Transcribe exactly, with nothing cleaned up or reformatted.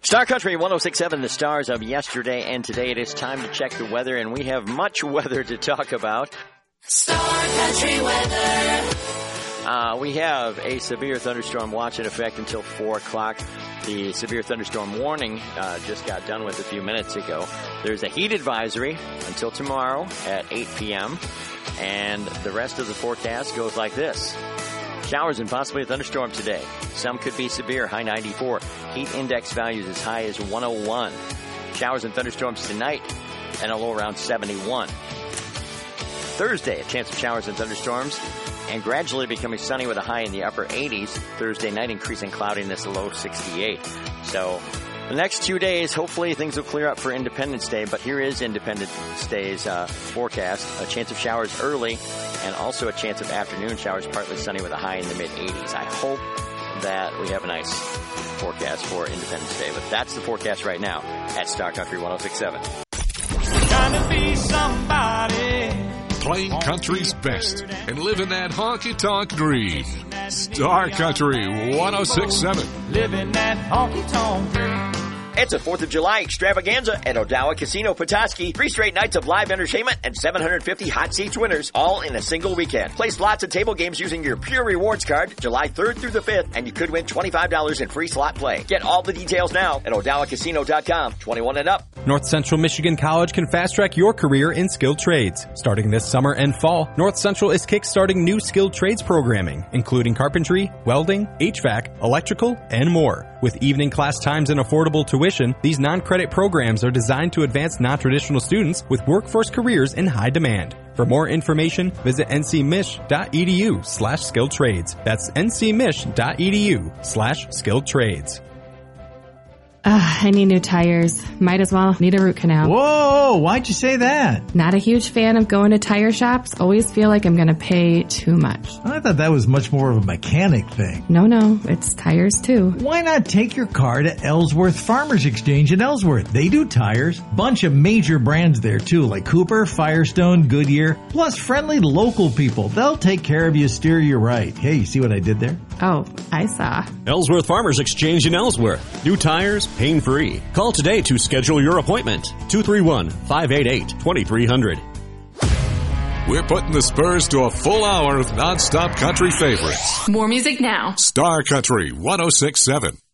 Star Country one oh six point seven, the stars of yesterday and today. It is time to check the weather, and we have much weather to talk about. Star Country weather. Uh, we have a severe thunderstorm watch in effect until four o'clock. The severe thunderstorm warning uh, just got done with a few minutes ago. There's a heat advisory until tomorrow at eight p.m., and the rest of the forecast goes like this. Showers and possibly a thunderstorm today. Some could be severe, high ninety-four. Heat index values as high as one oh one. Showers and thunderstorms tonight, and a low around seventy-one. Thursday, a chance of showers and thunderstorms, and gradually becoming sunny with a high in the upper eighties. Thursday night, increasing cloudiness, a low sixty-eight. So the next two days, hopefully things will clear up for Independence Day, but here is Independence Day's uh, forecast. A chance of showers early, and also a chance of afternoon showers, partly sunny with a high in the mid-eighties. I hope that we have a nice forecast for Independence Day, but that's the forecast right now at Star Country one oh six point seven. Trying to be somebody. Playing country's best and living that honky-tonk dream. Star Country one oh six point seven. Living that honky-tonk dream. It's a fourth of July extravaganza at Odawa Casino Petoskey. Three straight nights of live entertainment and seven hundred fifty hot seats winners, all in a single weekend. Play slots and table games using your Pure Rewards card July third through the fifth, and you could win twenty-five dollars in free slot play. Get all the details now at Odawa Casino dot com. twenty-one and up. North Central Michigan College can fast-track your career in skilled trades. Starting this summer and fall, North Central is kickstarting new skilled trades programming, including carpentry, welding, H V A C, electrical, and more. With evening class times and affordable tuition, these non-credit programs are designed to advance non-traditional students with workforce careers in high demand. For more information, visit ncmich.edu slash skilled trades. That's ncmich.edu slash skilled trades. Ugh, I need new tires. Might as well need a root canal. Whoa, why'd you say that? Not a huge fan of going to tire shops. Always feel like I'm going to pay too much. I thought that was much more of a mechanic thing. No, no, it's tires too. Why not take your car to Ellsworth Farmers Exchange in Ellsworth? They do tires. Bunch of major brands there too, like Cooper, Firestone, Goodyear, plus friendly local people. They'll take care of you, steer you right. Hey, you see what I did there? Oh, I saw. Ellsworth Farmers Exchange in Ellsworth. New tires, pain-free. Call today to schedule your appointment. two three one, five eight eight, two three zero zero. We're putting the Spurs to a full hour of non-stop country favorites. More music now. Star Country one oh six point seven.